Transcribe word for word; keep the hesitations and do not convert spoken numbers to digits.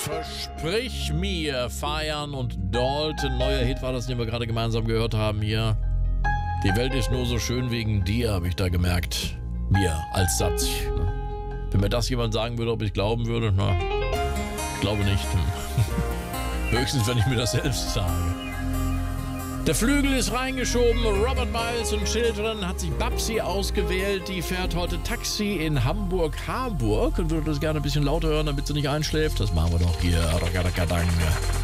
Versprich mir, Feiern und Dalton, neuer Hit war das, den wir gerade gemeinsam gehört haben hier. Die Welt ist nur so schön wegen dir, habe ich da gemerkt. Mir als Satz. Wenn mir das jemand sagen würde, ob ich glauben würde, na, ich glaube nicht. Höchstens, wenn ich mir das selbst sage. Der Flügel ist reingeschoben, Robert Miles und Children hat sich Babsi ausgewählt. Die fährt heute Taxi in Hamburg-Harburg und würde das gerne ein bisschen lauter hören, damit sie nicht einschläft. Das machen wir doch hier.